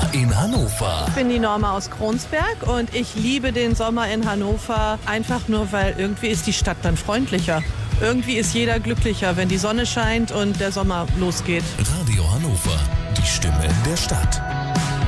in Hannover. Ich bin die Norma aus Kronsberg und ich liebe den Sommer in Hannover, einfach nur, weil irgendwie ist die Stadt dann freundlicher. Irgendwie ist jeder glücklicher, wenn die Sonne scheint und der Sommer losgeht. Radio Hannover, die Stimme der Stadt.